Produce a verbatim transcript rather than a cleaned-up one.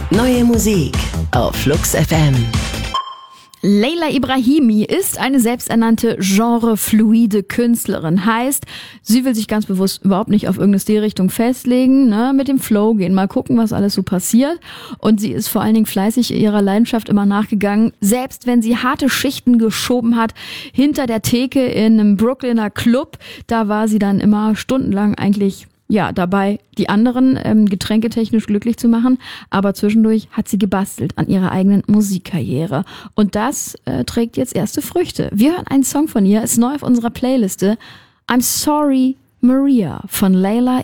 Neue Musik auf Flux F M. Leila Ibrahimi ist eine selbsternannte genrefluide Künstlerin. Heißt, sie will sich ganz bewusst überhaupt nicht auf irgendeine Stilrichtung festlegen, ne, mit dem Flow gehen, mal gucken, was alles so passiert. Und sie ist vor allen Dingen fleißig ihrer Leidenschaft immer nachgegangen, selbst wenn sie harte Schichten geschoben hat, hinter der Theke in einem Brooklyner Club, da war sie dann immer stundenlang eigentlich ja dabei, die anderen ähm, getränketechnisch glücklich zu machen, aber zwischendurch hat sie gebastelt an ihrer eigenen Musikkarriere. Und das äh, trägt jetzt erste Früchte. Wir hören einen Song von ihr, ist neu auf unserer Playliste. I'm Sorry, Maria von Leila